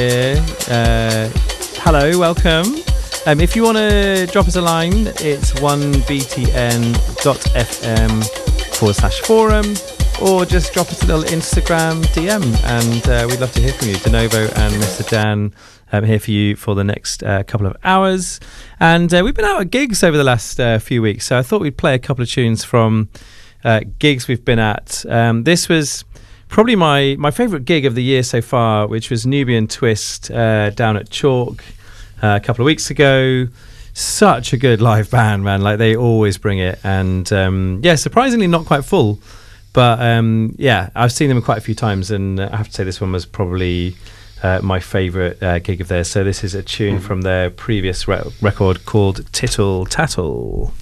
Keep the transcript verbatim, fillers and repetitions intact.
Uh, hello, welcome. Um, if you want to drop us a line, it's one b t n dot f m forward slash forum, or just drop us a little Instagram D M, and uh, we'd love to hear from you. DeNovo and Mister Dan um, here for you for the next uh, couple of hours. And uh, we've been out at gigs over the last uh, few weeks, so I thought we'd play a couple of tunes from uh, gigs we've been at. Um, this was probably my, my favourite gig of the year so far, which was Nubian Twist uh, down at Chalk uh, a couple of weeks ago. Such a good live band, man. Like, they always bring it. And um, yeah, surprisingly not quite full. But um, yeah, I've seen them quite a few times, and I have to say this one was probably uh, my favourite uh, gig of theirs. So this is a tune from their previous re- record called Tittle Tattle.